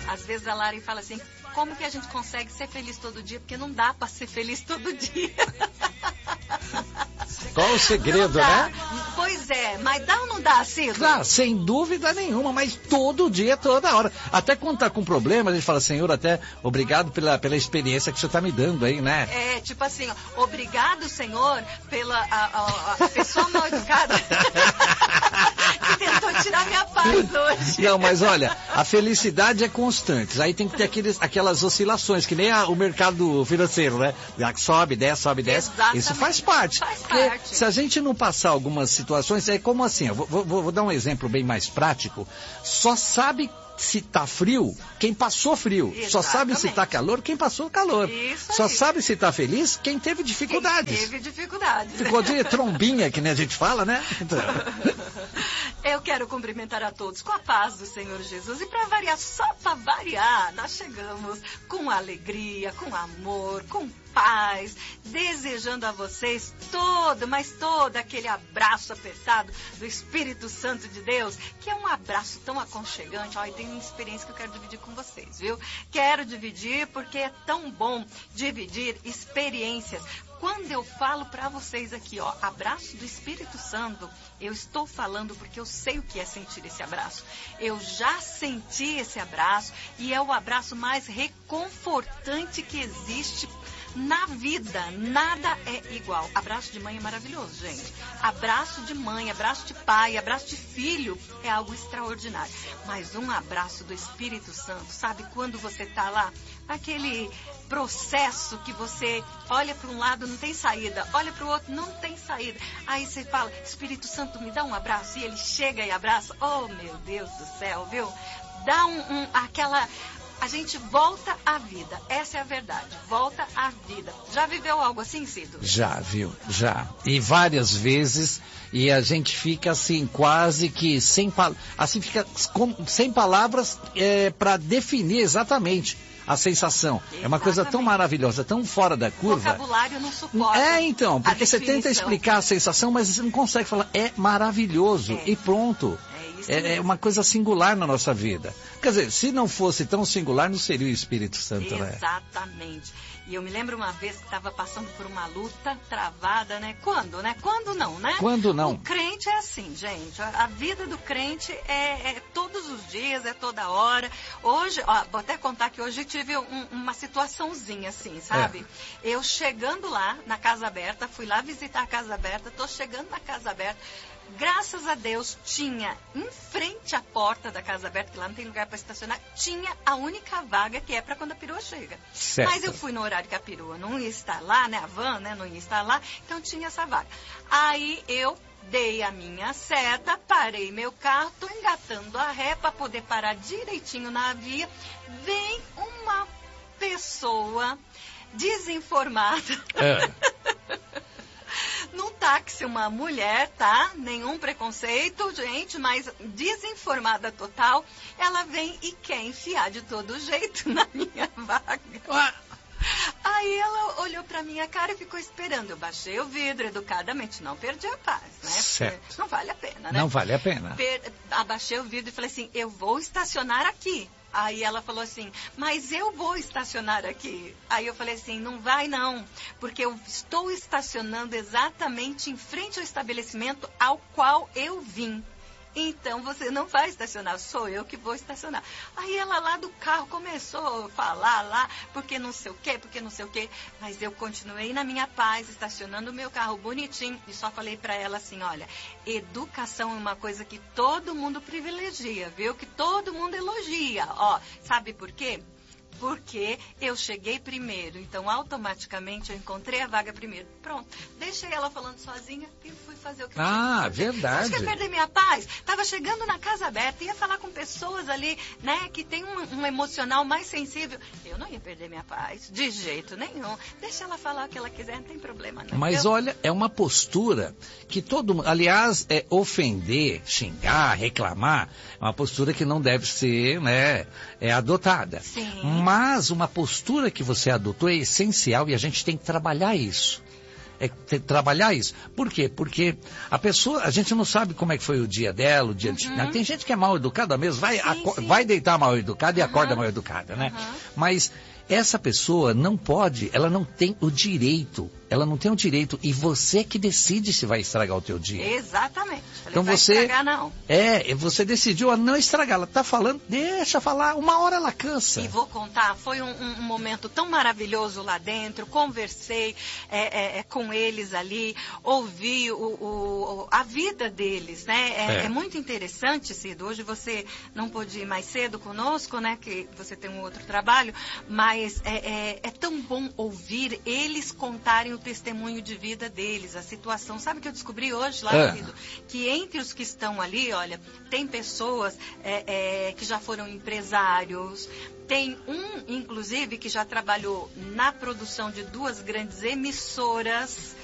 Às vezes a Lari fala assim, como que a gente consegue ser feliz todo dia? Porque não dá para ser feliz todo dia. Qual o segredo, né? Pois é, mas dá ou não dá, Cido? Dá, sem dúvida nenhuma, mas todo dia, toda hora. Até quando tá com problema, a gente fala, Senhor, até obrigado pela experiência que o Senhor tá me dando aí, né? É, tipo assim, ó, obrigado, Senhor, pela a pessoa mal educada que tentou tirar minha paz hoje. Não, mas olha, a felicidade é constante. Aí tem que ter aquelas oscilações, que nem o mercado financeiro, né? Sobe, desce, sobe, desce. Exatamente. Isso faz parte. Faz Porque parte. se a gente não passar algumas situações, é como assim, eu vou dar um exemplo bem mais prático. Só sabe se tá frio quem passou frio. Exatamente. Só sabe se tá calor quem passou calor. Isso Só aí. sabe se tá feliz quem teve dificuldades. Quem teve dificuldades. Ficou de trombinha, que nem a gente fala, né? Então. Eu quero cumprimentar a todos com a paz do Senhor Jesus. E para variar, só para variar, nós chegamos com alegria, com amor, com paz, desejando a vocês todo aquele abraço apertado do Espírito Santo de Deus, que é um abraço tão aconchegante. Ó, e tem uma experiência que eu quero dividir com vocês, viu? Quero dividir porque é tão bom dividir experiências. Quando eu falo para vocês aqui, ó, abraço do Espírito Santo, eu estou falando porque eu sei o que é sentir esse abraço. Eu já senti esse abraço e é o abraço mais reconfortante que existe na vida. Nada é igual. Abraço de mãe é maravilhoso, gente. Abraço de mãe, abraço de pai, abraço de filho é algo extraordinário. Mas um abraço do Espírito Santo, sabe quando você tá lá, aquele processo que você olha para um lado, não tem saída, olha para o outro, não tem saída. Aí você fala, Espírito Santo, me dá um abraço, e ele chega e abraça. Oh, meu Deus do céu, viu? Dá aquela... A gente volta à vida, essa é a verdade, volta à vida. Já viveu algo assim, Cido? Já, viu? Já. E várias vezes, e a gente fica assim, quase que sem palavras para definir exatamente a sensação. Exatamente. É uma coisa tão maravilhosa, tão fora da curva. O vocabulário não suporta. É, então, porque você tenta explicar a sensação, mas você não consegue falar, é maravilhoso, e pronto. É uma coisa singular na nossa vida. Quer dizer, se não fosse tão singular, não seria o Espírito Santo, né? Exatamente. E eu me lembro uma vez que estava passando por uma luta travada, né? Quando, né? Quando não, né? Quando não? O crente é assim, gente. A vida do crente é todos os dias, é toda hora. Hoje, ó, vou até contar que hoje eu tive uma situaçãozinha assim, sabe? Eu chegando lá na Casa Aberta, fui lá visitar a Casa Aberta, tô chegando na Casa Aberta. Graças a Deus, tinha em frente à porta da Casa Aberta, que lá não tem lugar para estacionar, tinha a única vaga que é para quando a perua chega. Certo. Mas eu fui no horário que a perua não ia estar lá, né? A van, né? Não ia estar lá, então tinha essa vaga. Aí eu dei a minha seta, parei meu carro, tô engatando a ré para poder parar direitinho na via. Vem uma pessoa desinformada. Num táxi, uma mulher, tá? Nenhum preconceito, gente, mas desinformada total. Ela vem e quer enfiar de todo jeito na minha vaga. Aí ela olhou pra minha cara e ficou esperando. Eu baixei o vidro educadamente, não perdi a paz, né? Certo. Porque não vale a pena, né? Não vale a pena. Abaixei o vidro e falei assim, eu vou estacionar aqui. Aí ela falou assim, mas eu vou estacionar aqui. Aí eu falei assim, não vai não, porque eu estou estacionando exatamente em frente ao estabelecimento ao qual eu vim. Então você não vai estacionar, sou eu que vou estacionar. Aí ela lá do carro começou a falar lá, porque não sei o quê. Mas eu continuei na minha paz, estacionando o meu carro bonitinho. E só falei para ela assim, olha, educação é uma coisa que todo mundo privilegia, viu? Que todo mundo elogia. Ó, sabe por quê? Porque eu cheguei primeiro, então automaticamente eu encontrei a vaga primeiro. Pronto, deixei ela falando sozinha e fui fazer o que eu tinha. Verdade. Acho que ia perder minha paz. Tava chegando na Casa Aberta, ia falar com pessoas ali, né, que tem um emocional mais sensível. Eu não ia perder minha paz, de jeito nenhum. Deixa ela falar o que ela quiser, não tem problema, não. Mas olha, é uma postura que todo mundo, aliás, ofender, xingar, reclamar, é uma postura que não deve ser, né, adotada. Sim. Mas uma postura que você adotou é essencial e a gente tem que trabalhar isso. trabalhar isso. Por quê? Porque a gente não sabe como é que foi o dia dela, o dia de... Tem gente que é mal educada mesmo, vai deitar mal educada e acorda mal educada, né? Mas essa pessoa não pode, ela não tem o direito, e você que decide se vai estragar o teu dia. Exatamente. Então vai estragar, não. Você decidiu a não estragar, ela tá falando, deixa falar, uma hora ela cansa. E vou contar, foi um momento tão maravilhoso lá dentro, conversei com eles ali, ouvi a vida deles, né? É muito interessante, Cido, hoje você não pôde ir mais cedo conosco, né? Que você tem um outro trabalho, mas é tão bom ouvir eles contarem o testemunho de vida deles, a situação. Sabe o que eu descobri hoje lá, Cido? Que entre os que estão ali, olha, tem pessoas que já foram empresários, tem inclusive, que já trabalhou na produção de 2 grandes emissoras